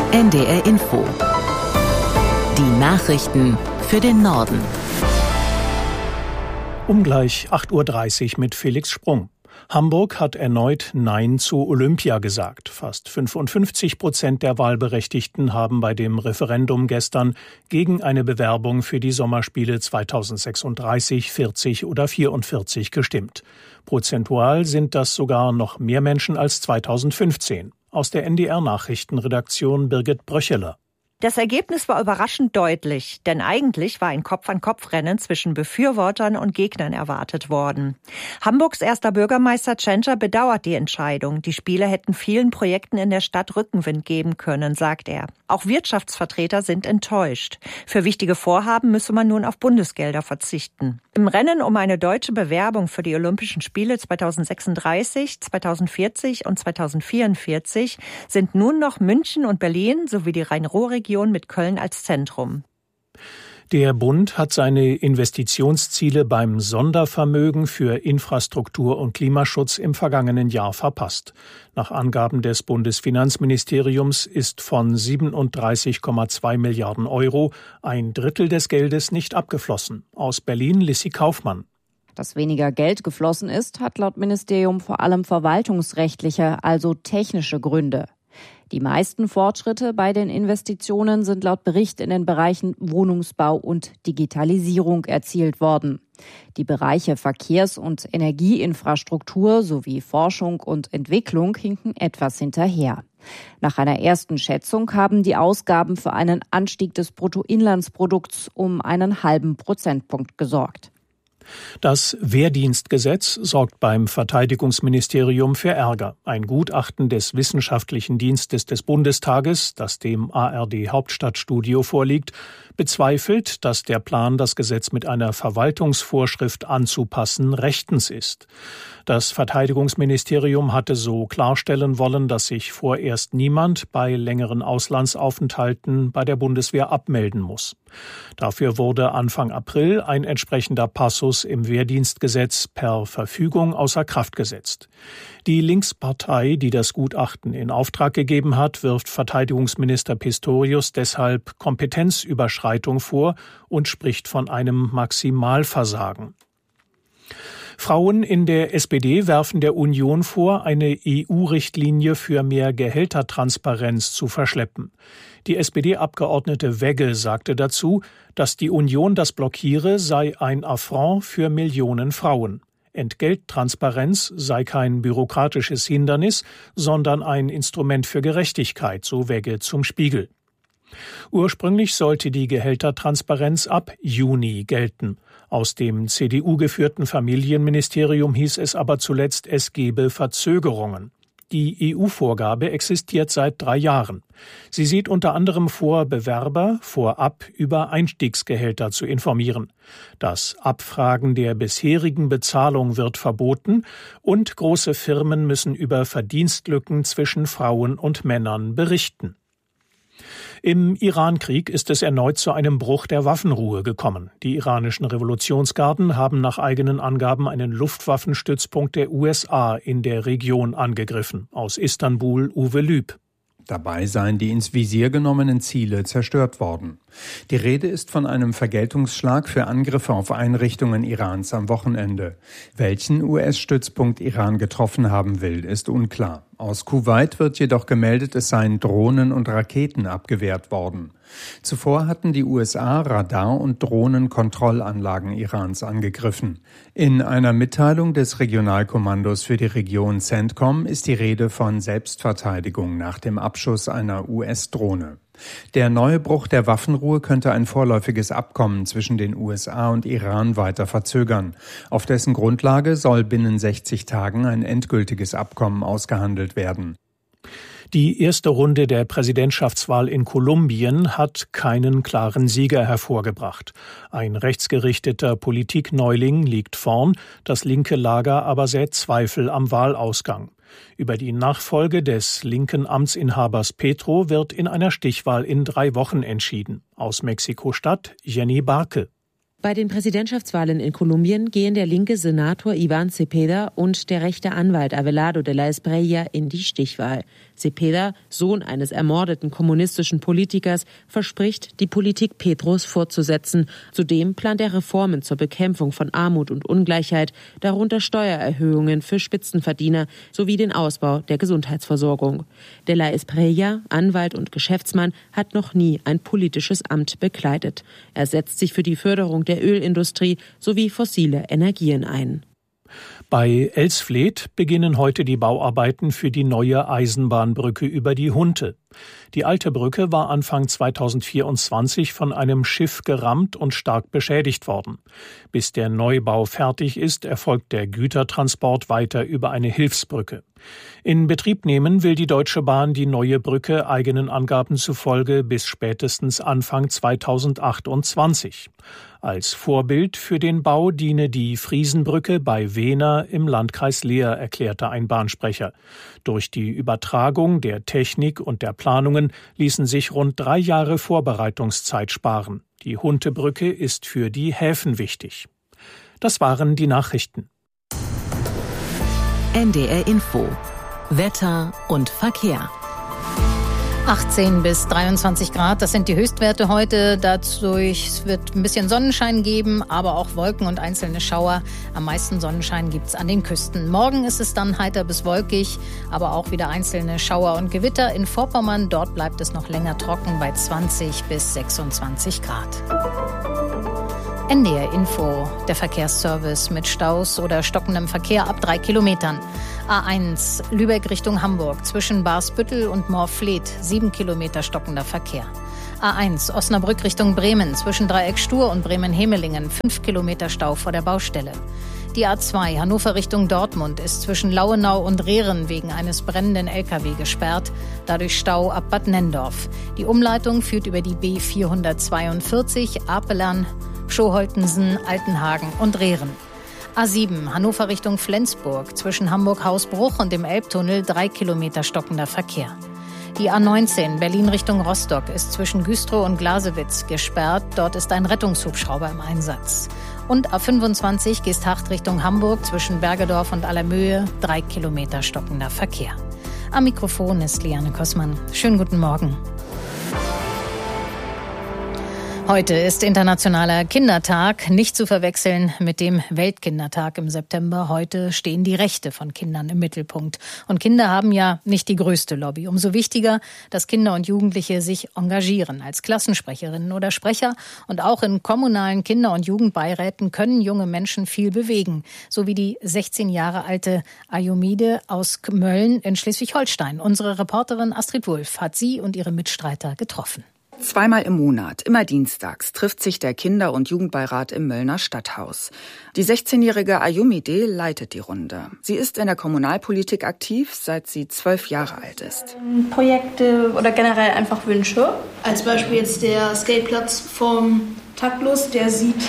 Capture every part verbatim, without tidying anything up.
N D R Info. Die Nachrichten für den Norden. Um gleich acht Uhr dreißig mit Felix Sprung. Hamburg hat erneut Nein zu Olympia gesagt. Fast fünfundfünfzig Prozent der Wahlberechtigten haben bei dem Referendum gestern gegen eine Bewerbung für die Sommerspiele zweitausendsechsunddreißig, vierzig oder vierundvierzig gestimmt. Prozentual sind das sogar noch mehr Menschen als zweitausendfünfzehn. Aus der N D R-Nachrichtenredaktion Birgit Bröcheler. Das Ergebnis war überraschend deutlich, denn eigentlich war ein Kopf-an-Kopf-Rennen zwischen Befürwortern und Gegnern erwartet worden. Hamburgs erster Bürgermeister Tschentscher bedauert die Entscheidung. Die Spiele hätten vielen Projekten in der Stadt Rückenwind geben können, sagt er. Auch Wirtschaftsvertreter sind enttäuscht. Für wichtige Vorhaben müsse man nun auf Bundesgelder verzichten. Im Rennen um eine deutsche Bewerbung für die Olympischen Spiele zweitausendsechsunddreißig, zweitausendvierzig und zweitausendvierundvierzig sind nun noch München und Berlin sowie die Rhein-Ruhr-Region mit Köln als Zentrum. Der Bund hat seine Investitionsziele beim Sondervermögen für Infrastruktur und Klimaschutz im vergangenen Jahr verpasst. Nach Angaben des Bundesfinanzministeriums ist von siebenunddreißig Komma zwei Milliarden Euro ein Drittel des Geldes nicht abgeflossen. Aus Berlin Lissi Kaufmann. Dass weniger Geld geflossen ist, hat laut Ministerium vor allem verwaltungsrechtliche, also technische Gründe. Die meisten Fortschritte bei den Investitionen sind laut Bericht in den Bereichen Wohnungsbau und Digitalisierung erzielt worden. Die Bereiche Verkehrs- und Energieinfrastruktur sowie Forschung und Entwicklung hinken etwas hinterher. Nach einer ersten Schätzung haben die Ausgaben für einen Anstieg des Bruttoinlandsprodukts um einen halben Prozentpunkt gesorgt. Das Wehrdienstgesetz sorgt beim Verteidigungsministerium für Ärger. Ein Gutachten des Wissenschaftlichen Dienstes des Bundestages, das dem A R D-Hauptstadtstudio vorliegt, bezweifelt, dass der Plan, das Gesetz mit einer Verwaltungsvorschrift anzupassen, rechtens ist. Das Verteidigungsministerium hatte so klarstellen wollen, dass sich vorerst niemand bei längeren Auslandsaufenthalten bei der Bundeswehr abmelden muss. Dafür wurde Anfang April ein entsprechender Passus im Wehrdienstgesetz per Verfügung außer Kraft gesetzt. Die Linkspartei, die das Gutachten in Auftrag gegeben hat, wirft Verteidigungsminister Pistorius deshalb Kompetenzüberschreitung vor und spricht von einem Maximalversagen. Frauen in der S P D werfen der Union vor, eine E U-Richtlinie für mehr Gehältertransparenz zu verschleppen. Die S P D-Abgeordnete Wegge sagte dazu, dass die Union das blockiere, sei ein Affront für Millionen Frauen. Entgelttransparenz sei kein bürokratisches Hindernis, sondern ein Instrument für Gerechtigkeit, so Wegge zum Spiegel. Ursprünglich sollte die Gehältertransparenz ab Juni gelten. Aus dem C D U-geführten Familienministerium hieß es aber zuletzt, es gebe Verzögerungen. Die E U-Vorgabe existiert seit drei Jahren. Sie sieht unter anderem vor, Bewerber vorab über Einstiegsgehälter zu informieren. Das Abfragen der bisherigen Bezahlung wird verboten und große Firmen müssen über Verdienstlücken zwischen Frauen und Männern berichten. Im Irankrieg ist es erneut zu einem Bruch der Waffenruhe gekommen. Die iranischen Revolutionsgarden haben nach eigenen Angaben einen Luftwaffenstützpunkt der U S A in der Region angegriffen. Aus Istanbul Uwe Lüb. Dabei seien die ins Visier genommenen Ziele zerstört worden. Die Rede ist von einem Vergeltungsschlag für Angriffe auf Einrichtungen Irans am Wochenende. Welchen U S-Stützpunkt Iran getroffen haben will, ist unklar. Aus Kuwait wird jedoch gemeldet, es seien Drohnen und Raketen abgewehrt worden. Zuvor hatten die U S A Radar- und Drohnenkontrollanlagen Irans angegriffen. In einer Mitteilung des Regionalkommandos für die Region CENTCOM ist die Rede von Selbstverteidigung nach dem Abschuss einer U S-Drohne. Der neue Bruch der Waffenruhe könnte ein vorläufiges Abkommen zwischen den U S A und Iran weiter verzögern. Auf dessen Grundlage soll binnen sechzig Tagen ein endgültiges Abkommen ausgehandelt werden. Die erste Runde der Präsidentschaftswahl in Kolumbien hat keinen klaren Sieger hervorgebracht. Ein rechtsgerichteter Politikneuling liegt vorn, das linke Lager aber sät Zweifel am Wahlausgang. Über die Nachfolge des linken Amtsinhabers Petro wird in einer Stichwahl in drei Wochen entschieden. Aus Mexiko-Stadt Jenny Barke. Bei den Präsidentschaftswahlen in Kolumbien gehen der linke Senator Iván Cepeda und der rechte Anwalt Abelardo de la Espriella in die Stichwahl. Cepeda, Sohn eines ermordeten kommunistischen Politikers, verspricht, die Politik Petros fortzusetzen. Zudem plant er Reformen zur Bekämpfung von Armut und Ungleichheit, darunter Steuererhöhungen für Spitzenverdiener sowie den Ausbau der Gesundheitsversorgung. De la Espriella, Anwalt und Geschäftsmann, hat noch nie ein politisches Amt bekleidet. Er setzt sich für die Förderung der Ölindustrie sowie fossile Energien ein. Bei Elsfleth beginnen heute die Bauarbeiten für die neue Eisenbahnbrücke über die Hunte. Die alte Brücke war Anfang zweitausendvierundzwanzig von einem Schiff gerammt und stark beschädigt worden. Bis der Neubau fertig ist, erfolgt der Gütertransport weiter über eine Hilfsbrücke. In Betrieb nehmen will die Deutsche Bahn die neue Brücke eigenen Angaben zufolge bis spätestens Anfang zweitausendachtundzwanzig. Als Vorbild für den Bau diene die Friesenbrücke bei Wehner im Landkreis Leer, erklärte ein Bahnsprecher. Durch die Übertragung der Technik und der Planungen ließen sich rund drei Jahre Vorbereitungszeit sparen. Die Huntebrücke ist für die Häfen wichtig. Das waren die Nachrichten. N D R Info. Wetter und Verkehr. achtzehn bis dreiundzwanzig Grad, das sind die Höchstwerte heute. Dadurch es wird ein bisschen Sonnenschein geben, aber auch Wolken und einzelne Schauer. Am meisten Sonnenschein gibt's an den Küsten. Morgen ist es dann heiter bis wolkig, aber auch wieder einzelne Schauer und Gewitter. In Vorpommern, dort bleibt es noch länger trocken bei zwanzig bis sechsundzwanzig Grad. N D R Info, der Verkehrsservice mit Staus oder stockendem Verkehr ab drei Kilometern. A eins, Lübeck Richtung Hamburg, zwischen Barsbüttel und Moorfleet, sieben Kilometer stockender Verkehr. A eins, Osnabrück Richtung Bremen, zwischen Dreieck Stur und Bremen-Hemelingen, fünf Kilometer Stau vor der Baustelle. Die A zwei, Hannover Richtung Dortmund, ist zwischen Lauenau und Rehren wegen eines brennenden L K W gesperrt, dadurch Stau ab Bad Nenndorf. Die Umleitung führt über die B vierhundertzweiundvierzig, Apelern, Schoholtensen, Altenhagen und Rehren. A sieben, Hannover Richtung Flensburg, zwischen Hamburg-Hausbruch und dem Elbtunnel drei Kilometer stockender Verkehr. Die A neunzehn, Berlin Richtung Rostock, ist zwischen Güstrow und Glasewitz gesperrt. Dort ist ein Rettungshubschrauber im Einsatz. Und A fünfundzwanzig, Geesthacht Richtung Hamburg, zwischen Bergedorf und Allermöhe, drei Kilometer stockender Verkehr. Am Mikrofon ist Liane Kossmann. Schönen guten Morgen. Heute ist Internationaler Kindertag, nicht zu verwechseln mit dem Weltkindertag im September. Heute stehen die Rechte von Kindern im Mittelpunkt. Und Kinder haben ja nicht die größte Lobby. Umso wichtiger, dass Kinder und Jugendliche sich engagieren als Klassensprecherinnen oder Sprecher. Und auch in kommunalen Kinder- und Jugendbeiräten können junge Menschen viel bewegen. So wie die sechzehn Jahre alte Ayomide aus Mölln in Schleswig-Holstein. Unsere Reporterin Astrid Wulff hat sie und ihre Mitstreiter getroffen. Zweimal im Monat, immer dienstags, trifft sich der Kinder- und Jugendbeirat im Möllner Stadthaus. Die sechzehnjährige Ayomide leitet die Runde. Sie ist in der Kommunalpolitik aktiv, seit sie zwölf Jahre alt ist. Projekte oder generell einfach Wünsche. Als Beispiel jetzt der Skateplatz vom Taktlos, der sieht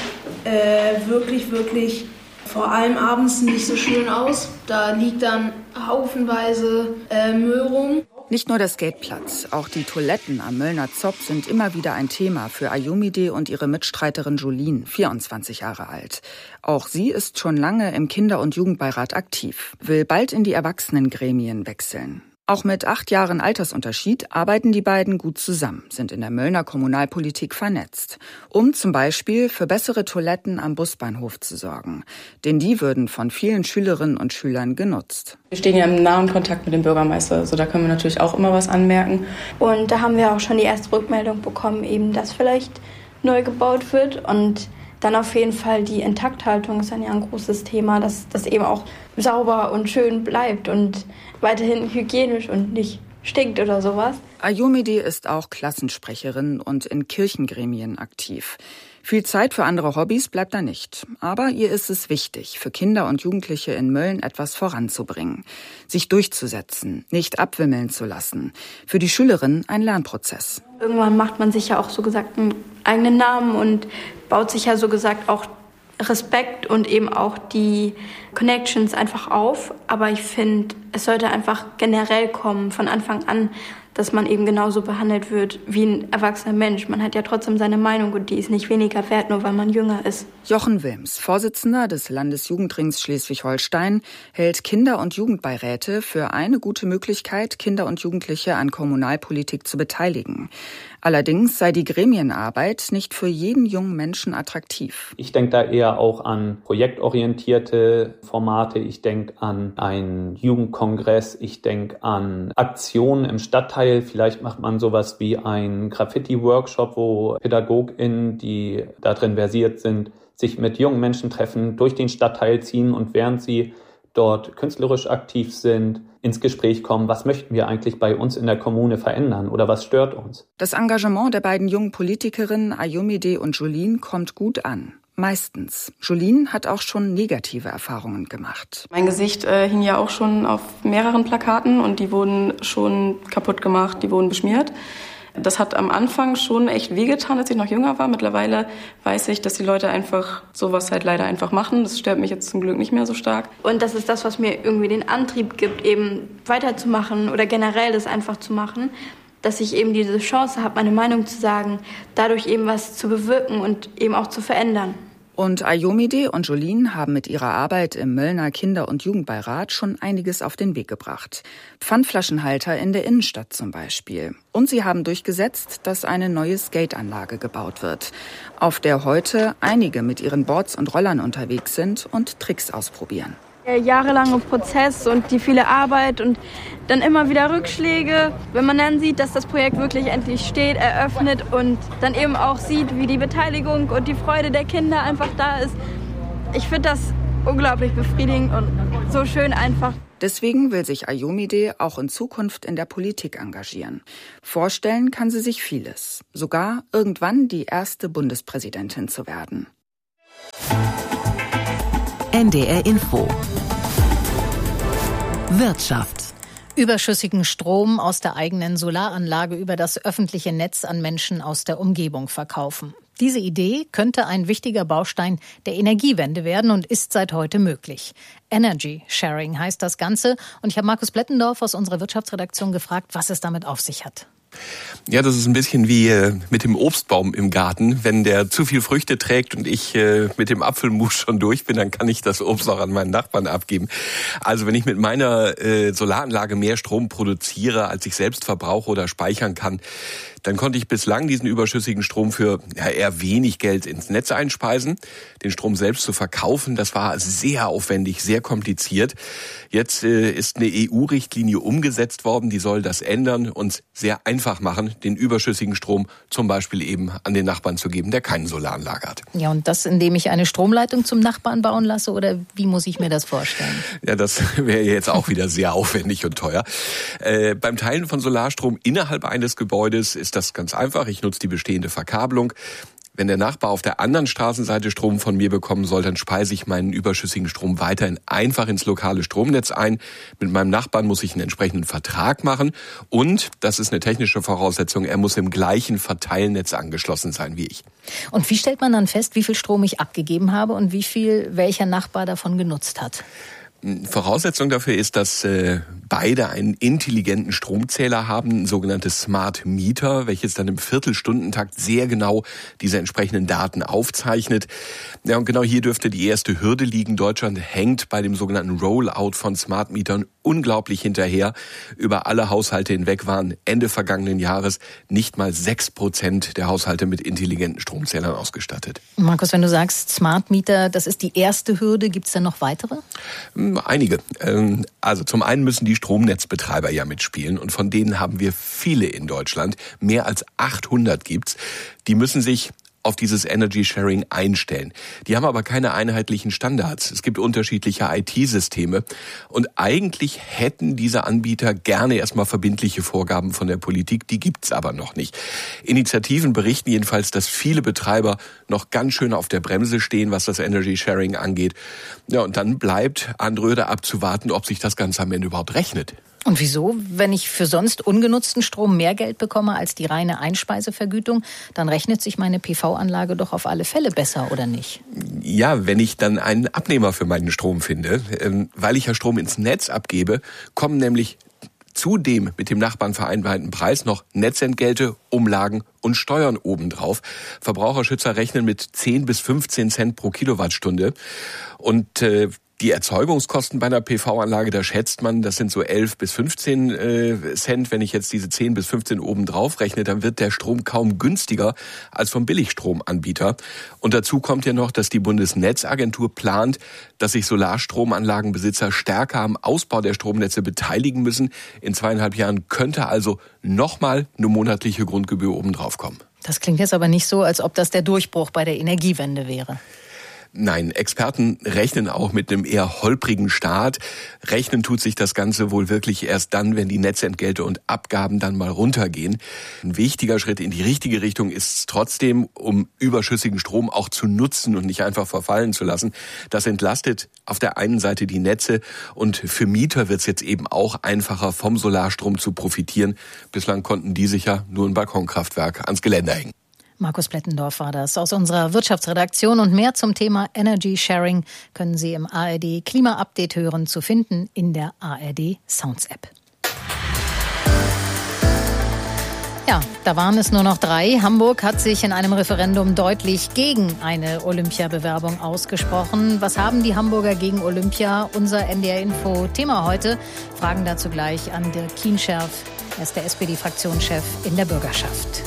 äh, wirklich, wirklich vor allem abends nicht so schön aus. Da liegt dann haufenweise äh, Müll rum. Nicht nur der Skateplatz, auch die Toiletten am Möllner Zopp sind immer wieder ein Thema für Ayomide und ihre Mitstreiterin Jolien, vierundzwanzig Jahre alt. Auch sie ist schon lange im Kinder- und Jugendbeirat aktiv, will bald in die Erwachsenengremien wechseln. Auch mit acht Jahren Altersunterschied arbeiten die beiden gut zusammen, sind in der Möllner Kommunalpolitik vernetzt, um zum Beispiel für bessere Toiletten am Busbahnhof zu sorgen. Denn die würden von vielen Schülerinnen und Schülern genutzt. Wir stehen ja im nahen Kontakt mit dem Bürgermeister, also da können wir natürlich auch immer was anmerken. Und da haben wir auch schon die erste Rückmeldung bekommen, eben, dass vielleicht neu gebaut wird. Und dann auf jeden Fall die Intakthaltung ist dann ja ein großes Thema, dass das eben auch sauber und schön bleibt und weiterhin hygienisch und nicht stinkt oder sowas. Ayomide ist auch Klassensprecherin und in Kirchengremien aktiv. Viel Zeit für andere Hobbys bleibt da nicht. Aber ihr ist es wichtig, für Kinder und Jugendliche in Mölln etwas voranzubringen. Sich durchzusetzen, nicht abwimmeln zu lassen. Für die Schülerin ein Lernprozess. Irgendwann macht man sich ja auch so gesagt einen eigenen Namen und baut sich ja so gesagt auch Respekt und eben auch die Connections einfach auf. Aber ich finde, es sollte einfach generell kommen, von Anfang an dass man eben genauso behandelt wird wie ein erwachsener Mensch. Man hat ja trotzdem seine Meinung und die ist nicht weniger wert, nur weil man jünger ist. Jochen Wilms, Vorsitzender des Landesjugendrings Schleswig-Holstein, hält Kinder- und Jugendbeiräte für eine gute Möglichkeit, Kinder und Jugendliche an Kommunalpolitik zu beteiligen. Allerdings sei die Gremienarbeit nicht für jeden jungen Menschen attraktiv. Ich denke da eher auch an projektorientierte Formate. Ich denke an einen Jugendkongress. Ich denke an Aktionen im Stadtteil. Vielleicht macht man sowas wie einen Graffiti-Workshop, wo PädagogInnen, die darin versiert sind, sich mit jungen Menschen treffen, durch den Stadtteil ziehen und während sie dort künstlerisch aktiv sind, ins Gespräch kommen, was möchten wir eigentlich bei uns in der Kommune verändern oder was stört uns? Das Engagement der beiden jungen Politikerinnen Ayomide und Jolene kommt gut an. Meistens. Jolene hat auch schon negative Erfahrungen gemacht. Mein Gesicht äh, hing ja auch schon auf mehreren Plakaten und die wurden schon kaputt gemacht, die wurden beschmiert. Das hat am Anfang schon echt wehgetan, als ich noch jünger war. Mittlerweile weiß ich, dass die Leute einfach sowas halt leider einfach machen. Das stört mich jetzt zum Glück nicht mehr so stark. Und das ist das, was mir irgendwie den Antrieb gibt, eben weiterzumachen oder generell das einfach zu machen, dass ich eben diese Chance habe, meine Meinung zu sagen, dadurch eben was zu bewirken und eben auch zu verändern. Und Ayomide und Jolene haben mit ihrer Arbeit im Möllner Kinder- und Jugendbeirat schon einiges auf den Weg gebracht. Pfandflaschenhalter in der Innenstadt zum Beispiel. Und sie haben durchgesetzt, dass eine neue Skateanlage gebaut wird, auf der heute einige mit ihren Boards und Rollern unterwegs sind und Tricks ausprobieren. Der jahrelange Prozess und die viele Arbeit und dann immer wieder Rückschläge. Wenn man dann sieht, dass das Projekt wirklich endlich steht, eröffnet und dann eben auch sieht, wie die Beteiligung und die Freude der Kinder einfach da ist. Ich finde das unglaublich befriedigend und so schön einfach. Deswegen will sich Ayomide auch in Zukunft in der Politik engagieren. Vorstellen kann sie sich vieles. Sogar irgendwann die erste Bundespräsidentin zu werden. N D R Info. Wirtschaft. Überschüssigen Strom aus der eigenen Solaranlage über das öffentliche Netz an Menschen aus der Umgebung verkaufen. Diese Idee könnte ein wichtiger Baustein der Energiewende werden und ist seit heute möglich. Energy Sharing heißt das Ganze. Und ich habe Markus Blettendorf aus unserer Wirtschaftsredaktion gefragt, was es damit auf sich hat. Ja, das ist ein bisschen wie mit dem Obstbaum im Garten. Wenn der zu viel Früchte trägt und ich mit dem Apfelmus schon durch bin, dann kann ich das Obst auch an meinen Nachbarn abgeben. Also wenn ich mit meiner Solaranlage mehr Strom produziere, als ich selbst verbrauche oder speichern kann, dann konnte ich bislang diesen überschüssigen Strom für ja, eher wenig Geld ins Netz einspeisen. Den Strom selbst zu verkaufen, das war sehr aufwendig, sehr kompliziert. Jetzt äh, ist eine E U-Richtlinie umgesetzt worden, die soll das ändern und sehr einfach machen, den überschüssigen Strom zum Beispiel eben an den Nachbarn zu geben, der keine Solaranlage hat. Ja, und das, indem ich eine Stromleitung zum Nachbarn bauen lasse, oder wie muss ich mir das vorstellen? Ja, das wäre jetzt auch wieder sehr aufwendig und teuer. Äh, beim Teilen von Solarstrom innerhalb eines Gebäudes ist das ganz einfach. Ich nutze die bestehende Verkabelung. Wenn der Nachbar auf der anderen Straßenseite Strom von mir bekommen soll, dann speise ich meinen überschüssigen Strom weiterhin einfach ins lokale Stromnetz ein. Mit meinem Nachbarn muss ich einen entsprechenden Vertrag machen. Und, das ist eine technische Voraussetzung, er muss im gleichen Verteilnetz angeschlossen sein wie ich. Und wie stellt man dann fest, wie viel Strom ich abgegeben habe und wie viel welcher Nachbar davon genutzt hat? Voraussetzung dafür ist, dass äh, beide einen intelligenten Stromzähler haben, ein sogenanntes Smart Meter, welches dann im Viertelstundentakt sehr genau diese entsprechenden Daten aufzeichnet. Ja, und genau hier dürfte die erste Hürde liegen. Deutschland hängt bei dem sogenannten Rollout von Smart Metern unglaublich hinterher. Über alle Haushalte hinweg waren Ende vergangenen Jahres nicht mal sechs Prozent der Haushalte mit intelligenten Stromzählern ausgestattet. Markus, wenn du sagst Smart Meter, das ist die erste Hürde, gibt es denn noch weitere? Einige. Also zum einen müssen die Stromnetzbetreiber ja mitspielen und von denen haben wir viele in Deutschland. Mehr als achthundert gibt's. Die müssen sich auf dieses Energy Sharing einstellen. Die haben aber keine einheitlichen Standards. Es gibt unterschiedliche I T-Systeme und eigentlich hätten diese Anbieter gerne erstmal verbindliche Vorgaben von der Politik, die gibt's aber noch nicht. Initiativen berichten jedenfalls, dass viele Betreiber noch ganz schön auf der Bremse stehen, was das Energy Sharing angeht. Ja, und dann bleibt Andröde abzuwarten, ob sich das Ganze am Ende überhaupt rechnet. Und wieso? Wenn ich für sonst ungenutzten Strom mehr Geld bekomme als die reine Einspeisevergütung, dann rechnet sich meine P V-Anlage doch auf alle Fälle besser, oder nicht? Ja, wenn ich dann einen Abnehmer für meinen Strom finde, weil ich ja Strom ins Netz abgebe, kommen nämlich zudem mit dem Nachbarn vereinbarten Preis noch Netzentgelte, Umlagen und Steuern obendrauf. Verbraucherschützer rechnen mit zehn bis fünfzehn Cent pro Kilowattstunde. Und äh, die Erzeugungskosten bei einer P V-Anlage, da schätzt man, das sind so elf bis fünfzehn äh, Cent. Wenn ich jetzt diese zehn bis fünfzehn obendrauf rechne, dann wird der Strom kaum günstiger als vom Billigstromanbieter. Und dazu kommt ja noch, dass die Bundesnetzagentur plant, dass sich Solarstromanlagenbesitzer stärker am Ausbau der Stromnetze beteiligen müssen. In zweieinhalb Jahren könnte also nochmal eine monatliche Grundgebühr obendrauf kommen. Das klingt jetzt aber nicht so, als ob das der Durchbruch bei der Energiewende wäre. Nein, Experten rechnen auch mit einem eher holprigen Start. Rechnen tut sich das Ganze wohl wirklich erst dann, wenn die Netzentgelte und Abgaben dann mal runtergehen. Ein wichtiger Schritt in die richtige Richtung ist es trotzdem, um überschüssigen Strom auch zu nutzen und nicht einfach verfallen zu lassen. Das entlastet auf der einen Seite die Netze und für Mieter wird es jetzt eben auch einfacher, vom Solarstrom zu profitieren. Bislang konnten die sich ja nur ein Balkonkraftwerk ans Geländer hängen. Markus Plettendorf war das aus unserer Wirtschaftsredaktion. Und mehr zum Thema Energy Sharing können Sie im A R D Klima-Update hören, zu finden in der A R D Sounds App. Ja, da waren es nur noch drei. Hamburg hat sich in einem Referendum deutlich gegen eine Olympiabewerbung ausgesprochen. Was haben die Hamburger gegen Olympia? Unser N D R-Info-Thema heute. Fragen dazu gleich an Dirk Kienscherf. Er ist der S P D-Fraktionschef in der Bürgerschaft.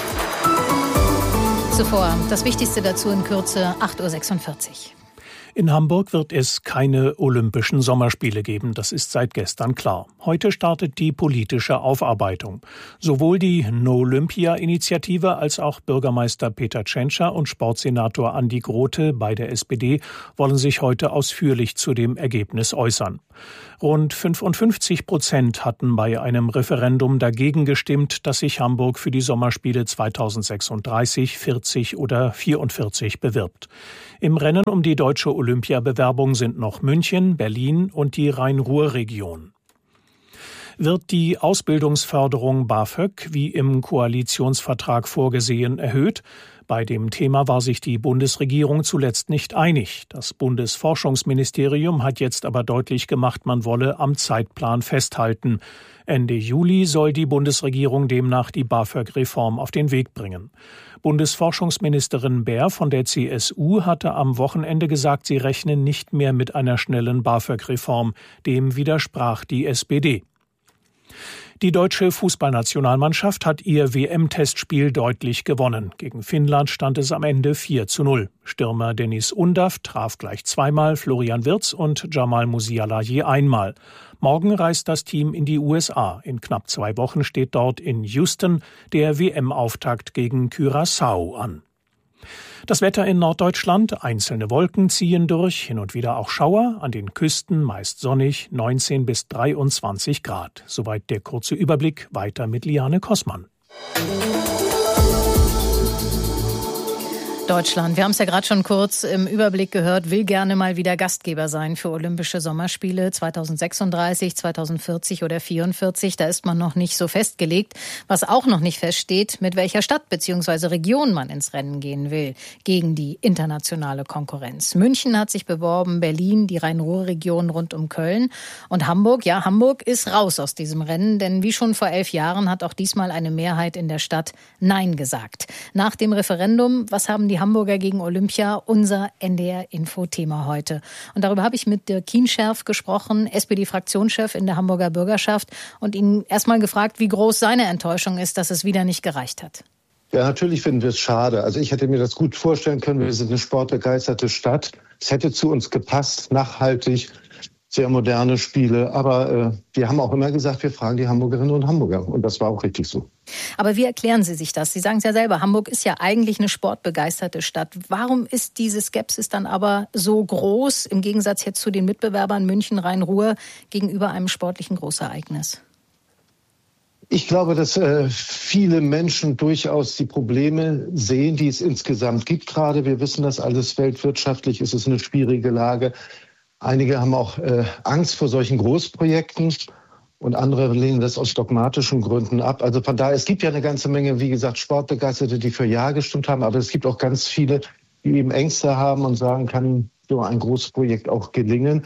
Zuvor das Wichtigste dazu in Kürze, acht Uhr sechsundvierzig. In Hamburg wird es keine Olympischen Sommerspiele geben, das ist seit gestern klar. Heute startet die politische Aufarbeitung. Sowohl die No-Olympia-Initiative als auch Bürgermeister Peter Tschentscher und Sportsenator Andi Grote bei der S P D wollen sich heute ausführlich zu dem Ergebnis äußern. Rund fünfundfünfzig Prozent hatten bei einem Referendum dagegen gestimmt, dass sich Hamburg für die Sommerspiele zweitausendsechsunddreißig, vierzig oder vierundvierzig bewirbt. Im Rennen um die deutsche Olympiabewerbung sind noch München, Berlin und die Rhein-Ruhr-Region. Wird die Ausbildungsförderung BAföG wie im Koalitionsvertrag vorgesehen erhöht? Bei dem Thema war sich die Bundesregierung zuletzt nicht einig. Das Bundesforschungsministerium hat jetzt aber deutlich gemacht, man wolle am Zeitplan festhalten. Ende Juli soll die Bundesregierung demnach die BAföG-Reform auf den Weg bringen. Bundesforschungsministerin Baer von der C S U hatte am Wochenende gesagt, sie rechnen nicht mehr mit einer schnellen BAföG-Reform. Dem widersprach die S P D. Die deutsche Fußballnationalmannschaft hat ihr W M-Testspiel deutlich gewonnen. Gegen Finnland stand es am Ende vier zu null. Stürmer Dennis Undav traf gleich zweimal, Florian Wirtz und Jamal Musiala je einmal. Morgen reist das Team in die U S A. In knapp zwei Wochen steht dort in Houston der W M-Auftakt gegen Curaçao an. Das Wetter in Norddeutschland, einzelne Wolken ziehen durch, hin und wieder auch Schauer, an den Küsten meist sonnig, neunzehn bis dreiundzwanzig Grad. Soweit der kurze Überblick, weiter mit Liane Kossmann. Deutschland, wir haben es ja gerade schon kurz im Überblick gehört, will gerne mal wieder Gastgeber sein für Olympische Sommerspiele zweitausendsechsunddreißig, zweitausendvierzig oder vierundvierzig. Da ist man noch nicht so festgelegt. Was auch noch nicht feststeht, mit welcher Stadt bzw. Region man ins Rennen gehen will gegen die internationale Konkurrenz. München hat sich beworben, Berlin, die Rhein-Ruhr-Region rund um Köln und Hamburg. Ja, Hamburg ist raus aus diesem Rennen, denn wie schon vor elf Jahren hat auch diesmal eine Mehrheit in der Stadt Nein gesagt. Nach dem Referendum, was haben die Die Hamburger gegen Olympia, unser N D R-Info-Thema heute. Und darüber habe ich mit Dirk Kienscherf gesprochen, S P D-Fraktionschef in der Hamburger Bürgerschaft, und ihn erstmal gefragt, wie groß seine Enttäuschung ist, dass es wieder nicht gereicht hat. Ja, natürlich finden wir es schade. Also ich hätte mir das gut vorstellen können. Wir sind eine sportbegeisterte Stadt. Es hätte zu uns gepasst, nachhaltig, sehr moderne Spiele. Aber äh, wir haben auch immer gesagt, wir fragen die Hamburgerinnen und Hamburger. Und das war auch richtig so. Aber wie erklären Sie sich das? Sie sagen es ja selber, Hamburg ist ja eigentlich eine sportbegeisterte Stadt. Warum ist diese Skepsis dann aber so groß, im Gegensatz jetzt zu den Mitbewerbern München, Rhein-Ruhr, gegenüber einem sportlichen Großereignis? Ich glaube, dass äh, viele Menschen durchaus die Probleme sehen, die es insgesamt gibt gerade. Wir wissen das alles, weltwirtschaftlich ist es eine schwierige Lage. Einige haben auch äh, Angst vor solchen Großprojekten und andere lehnen das aus dogmatischen Gründen ab. Also von daher, es gibt ja eine ganze Menge, wie gesagt, Sportbegeisterte, die für Ja gestimmt haben, aber es gibt auch ganz viele, die eben Ängste haben und sagen, kann so ein großes Projekt auch gelingen.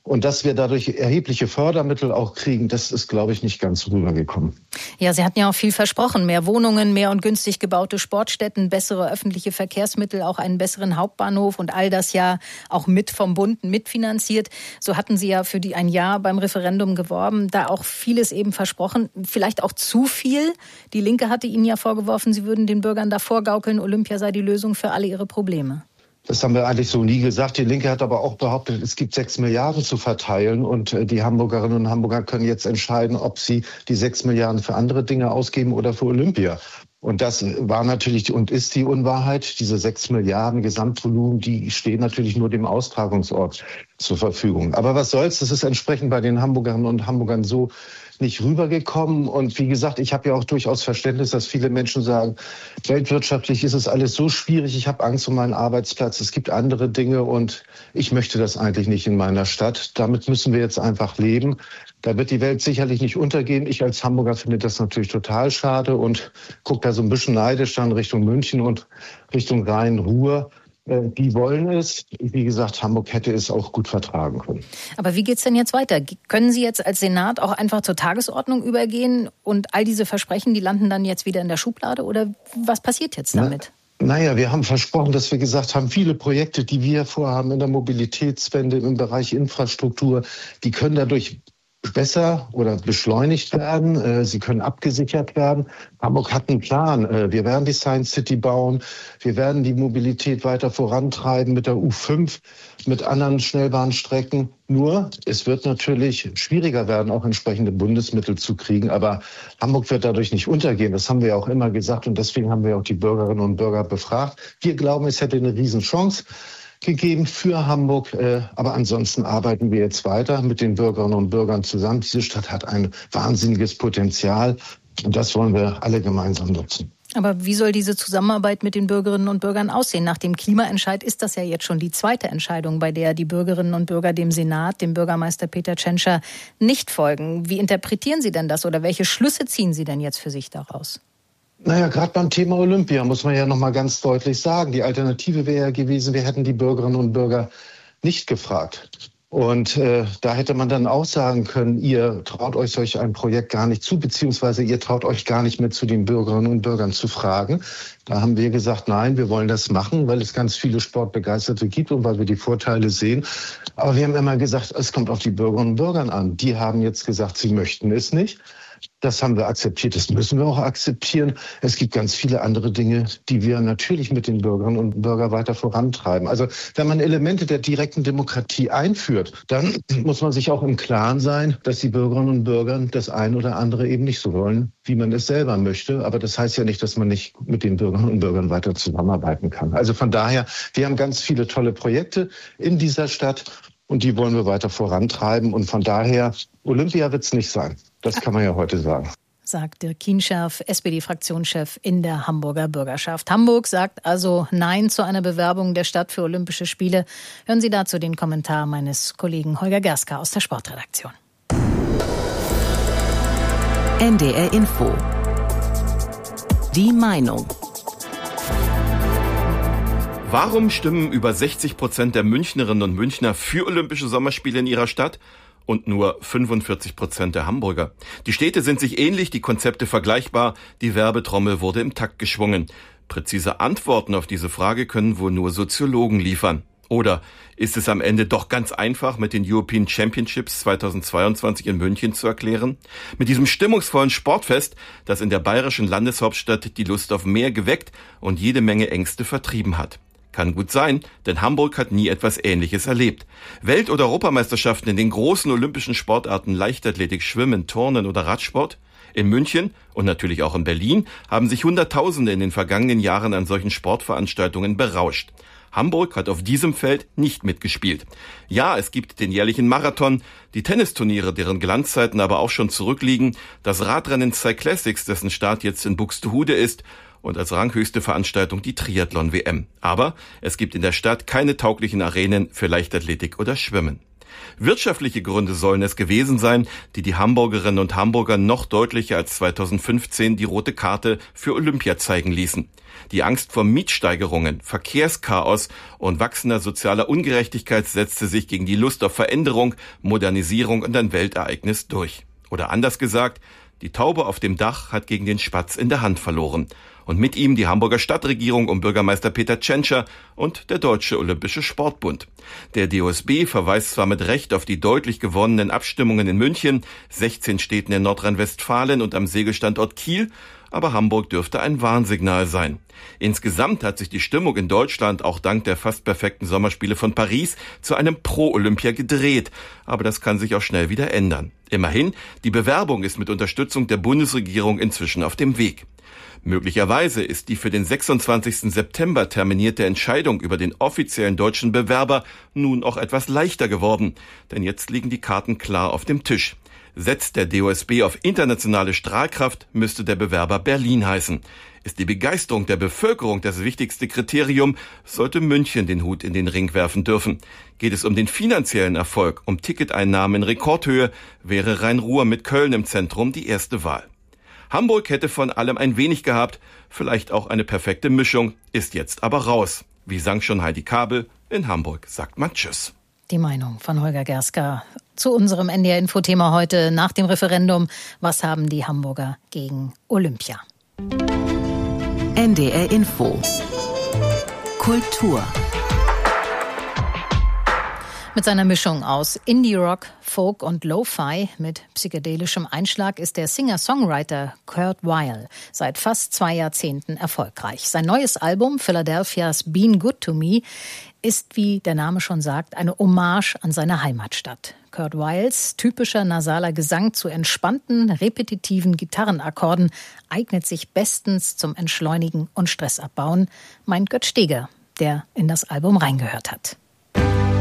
Und dass wir dadurch erhebliche Fördermittel auch kriegen, das ist, glaube ich, nicht ganz rübergekommen. Ja, Sie hatten ja auch viel versprochen. Mehr Wohnungen, mehr und günstig gebaute Sportstätten, bessere öffentliche Verkehrsmittel, auch einen besseren Hauptbahnhof und all das ja auch mit vom Bund mitfinanziert. So hatten Sie ja für die ein Jahr beim Referendum geworben, da auch vieles eben versprochen. Vielleicht auch zu viel. Die Linke hatte Ihnen ja vorgeworfen, Sie würden den Bürgern da vorgaukeln, Olympia sei die Lösung für alle ihre Probleme. Das haben wir eigentlich so nie gesagt. Die Linke hat aber auch behauptet, es gibt sechs Milliarden zu verteilen und die Hamburgerinnen und Hamburger können jetzt entscheiden, ob sie die sechs Milliarden für andere Dinge ausgeben oder für Olympia. Und das war natürlich und ist die Unwahrheit. Diese sechs Milliarden Gesamtvolumen, die stehen natürlich nur dem Austragungsort zur Verfügung. Aber was soll's, das ist entsprechend bei den Hamburgerinnen und Hamburgern so nicht rübergekommen. Und wie gesagt, ich habe ja auch durchaus Verständnis, dass viele Menschen sagen, weltwirtschaftlich ist es alles so schwierig, ich habe Angst um meinen Arbeitsplatz, es gibt andere Dinge und ich möchte das eigentlich nicht in meiner Stadt. Damit müssen wir jetzt einfach leben. Da wird die Welt sicherlich nicht untergehen. Ich als Hamburger finde das natürlich total schade und gucke da so ein bisschen neidisch dann Richtung München und Richtung Rhein-Ruhr. Die wollen es. Wie gesagt, Hamburg hätte es auch gut vertragen können. Aber wie geht's denn jetzt weiter? Können Sie jetzt als Senat auch einfach zur Tagesordnung übergehen und all diese Versprechen, die landen dann jetzt wieder in der Schublade? Oder was passiert jetzt damit? Na, naja, wir haben versprochen, dass wir gesagt haben, viele Projekte, die wir vorhaben in der Mobilitätswende, im Bereich Infrastruktur, die können dadurch besser oder beschleunigt werden. Sie können abgesichert werden. Hamburg hat einen Plan. Wir werden die Science City bauen. Wir werden die Mobilität weiter vorantreiben mit der U fünf, mit anderen Schnellbahnstrecken. Nur, es wird natürlich schwieriger werden, auch entsprechende Bundesmittel zu kriegen. Aber Hamburg wird dadurch nicht untergehen. Das haben wir ja auch immer gesagt. Und deswegen haben wir auch die Bürgerinnen und Bürger befragt. Wir glauben, es hätte eine Riesenchance gegeben für Hamburg. Aber ansonsten arbeiten wir jetzt weiter mit den Bürgerinnen und Bürgern zusammen. Diese Stadt hat ein wahnsinniges Potenzial und das wollen wir alle gemeinsam nutzen. Aber wie soll diese Zusammenarbeit mit den Bürgerinnen und Bürgern aussehen? Nach dem Klimaentscheid ist das ja jetzt schon die zweite Entscheidung, bei der die Bürgerinnen und Bürger dem Senat, dem Bürgermeister Peter Tschentscher, nicht folgen. Wie interpretieren Sie denn das oder welche Schlüsse ziehen Sie denn jetzt für sich daraus? Naja, gerade beim Thema Olympia muss man ja noch mal ganz deutlich sagen, die Alternative wäre ja gewesen, wir hätten die Bürgerinnen und Bürger nicht gefragt. Und äh, da hätte man dann auch sagen können, ihr traut euch solch ein Projekt gar nicht zu, beziehungsweise ihr traut euch gar nicht mehr zu den Bürgerinnen und Bürgern zu fragen. Da haben wir gesagt, nein, wir wollen das machen, weil es ganz viele Sportbegeisterte gibt und weil wir die Vorteile sehen. Aber wir haben immer gesagt, es kommt auf die Bürgerinnen und Bürger an. Die haben jetzt gesagt, sie möchten es nicht. Das haben wir akzeptiert, das müssen wir auch akzeptieren. Es gibt ganz viele andere Dinge, die wir natürlich mit den Bürgerinnen und Bürgern weiter vorantreiben. Also wenn man Elemente der direkten Demokratie einführt, dann muss man sich auch im Klaren sein, dass die Bürgerinnen und Bürger das ein oder andere eben nicht so wollen, wie man es selber möchte. Aber das heißt ja nicht, dass man nicht mit den Bürgerinnen und Bürgern weiter zusammenarbeiten kann. Also von daher, wir haben ganz viele tolle Projekte in dieser Stadt und die wollen wir weiter vorantreiben. Und von daher, Olympia wird es nicht sein. Das kann man ja heute sagen. Sagt Dirk Kienscherf, S P D-Fraktionschef in der Hamburger Bürgerschaft. Hamburg sagt also Nein zu einer Bewerbung der Stadt für Olympische Spiele. Hören Sie dazu den Kommentar meines Kollegen Holger Gerska aus der Sportredaktion. N D R Info. Die Meinung. Warum stimmen über sechzig Prozent der Münchnerinnen und Münchner für Olympische Sommerspiele in ihrer Stadt und nur fünfundvierzig Prozent der Hamburger? Die Städte sind sich ähnlich, die Konzepte vergleichbar, die Werbetrommel wurde im Takt geschwungen. Präzise Antworten auf diese Frage können wohl nur Soziologen liefern. Oder ist es am Ende doch ganz einfach, mit den European Championships zweitausendzweiundzwanzig in München zu erklären? Mit diesem stimmungsvollen Sportfest, das in der bayerischen Landeshauptstadt die Lust auf mehr geweckt und jede Menge Ängste vertrieben hat. Kann gut sein, denn Hamburg hat nie etwas Ähnliches erlebt. Welt- oder Europameisterschaften in den großen olympischen Sportarten Leichtathletik, Schwimmen, Turnen oder Radsport? In München und natürlich auch in Berlin haben sich Hunderttausende in den vergangenen Jahren an solchen Sportveranstaltungen berauscht. Hamburg hat auf diesem Feld nicht mitgespielt. Ja, es gibt den jährlichen Marathon, die Tennisturniere, deren Glanzzeiten aber auch schon zurückliegen, das Radrennen Cyclassics, dessen Start jetzt in Buxtehude ist, und als ranghöchste Veranstaltung die Triathlon-W M. Aber es gibt in der Stadt keine tauglichen Arenen für Leichtathletik oder Schwimmen. Wirtschaftliche Gründe sollen es gewesen sein, die die Hamburgerinnen und Hamburger noch deutlicher als zweitausendfünfzehn die rote Karte für Olympia zeigen ließen. Die Angst vor Mietsteigerungen, Verkehrschaos und wachsender sozialer Ungerechtigkeit setzte sich gegen die Lust auf Veränderung, Modernisierung und ein Weltereignis durch. Oder anders gesagt, die Taube auf dem Dach hat gegen den Spatz in der Hand verloren. Und mit ihm die Hamburger Stadtregierung um Bürgermeister Peter Tschentscher und der Deutsche Olympische Sportbund. Der D O S B verweist zwar mit Recht auf die deutlich gewonnenen Abstimmungen in München, sechzehn Städten in Nordrhein-Westfalen und am Segelstandort Kiel, aber Hamburg dürfte ein Warnsignal sein. Insgesamt hat sich die Stimmung in Deutschland auch dank der fast perfekten Sommerspiele von Paris zu einem Pro-Olympia gedreht. Aber das kann sich auch schnell wieder ändern. Immerhin, die Bewerbung ist mit Unterstützung der Bundesregierung inzwischen auf dem Weg. Möglicherweise ist die für den sechsundzwanzigsten September terminierte Entscheidung über den offiziellen deutschen Bewerber nun auch etwas leichter geworden. Denn jetzt liegen die Karten klar auf dem Tisch. Setzt der D O S B auf internationale Strahlkraft, müsste der Bewerber Berlin heißen. Ist die Begeisterung der Bevölkerung das wichtigste Kriterium, sollte München den Hut in den Ring werfen dürfen. Geht es um den finanziellen Erfolg, um Ticketeinnahmen in Rekordhöhe, wäre Rhein-Ruhr mit Köln im Zentrum die erste Wahl. Hamburg hätte von allem ein wenig gehabt, vielleicht auch eine perfekte Mischung, ist jetzt aber raus. Wie sang schon Heidi Kabel, in Hamburg sagt man Tschüss. Die Meinung von Holger Gerska zu unserem N D R-Info-Thema heute nach dem Referendum. Was haben die Hamburger gegen Olympia? N D R Info Kultur. Mit seiner Mischung aus Indie-Rock, Folk und Lo-Fi mit psychedelischem Einschlag ist der Singer-Songwriter Kurt Weill seit fast zwei Jahrzehnten erfolgreich. Sein neues Album Philadelphia's Been Good to Me ist, wie der Name schon sagt, eine Hommage an seine Heimatstadt. Kurt Weills typischer nasaler Gesang zu entspannten, repetitiven Gitarrenakkorden eignet sich bestens zum Entschleunigen und Stressabbauen, meint Götz Steger, der in das Album reingehört hat.